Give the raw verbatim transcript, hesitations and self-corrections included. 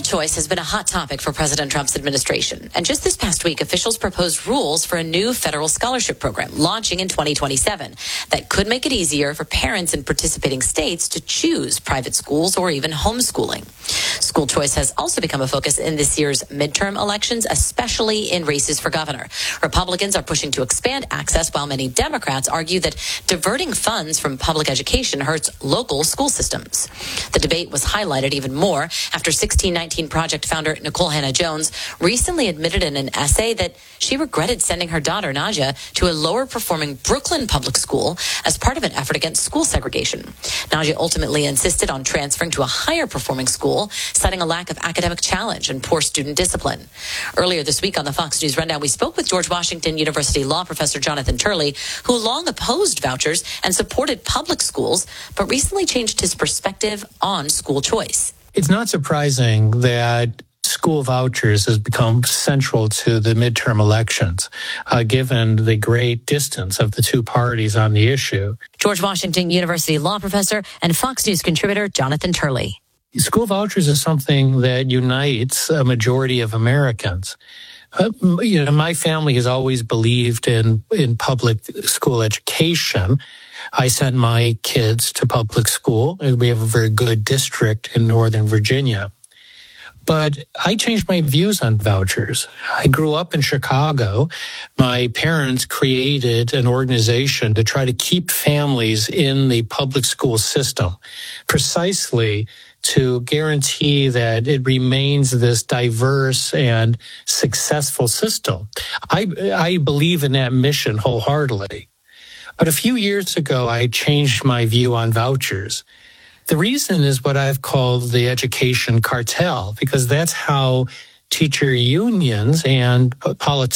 choice has been a hot topic for President Trump's administration. And just this past week, officials proposed rules for a new federal scholarship program launching in twenty twenty-seven that could make it easier for parents in participating states to choose private schools or even homeschooling. School choice has also become a focus in this year's midterm elections, especially in races for governor. Republicans are pushing to expand access, while many Democrats argue that diverting funds from public education hurts local school systems. The debate was highlighted even more after sixteen nineteen Project founder Nicole Hannah-Jones recently admitted in an essay that she regretted sending her daughter Nadia to a lower-performing Brooklyn public school as part of an effort against school segregation. Nadia ultimately insisted on transferring to a higher-performing school, citing a lack of academic challenge and poor student discipline. Earlier this week on the Fox News Rundown, we spoke with George Washington University law professor Jonathan Turley, who long opposed vouchers and supported public schools, but recently changed his perspective on school choice. It's not surprising that school vouchers has become central to the midterm elections, uh, given the great distance of the two parties on the issue. George Washington University law professor and Fox News contributor Jonathan Turley. School vouchers is something that unites a majority of Americans. Uh, you know, my family has always believed in, in public school education. I sent my kids to public school. We have a very good district in Northern Virginia. But I changed my views on vouchers. I grew up in Chicago. My parents created an organization to try to keep families in the public school system, precisely to guarantee that it remains this diverse and successful system. I, I believe in that mission wholeheartedly. But a few years ago, I changed my view on vouchers. The reason is what I've called the education cartel, because that's how teacher unions and politicians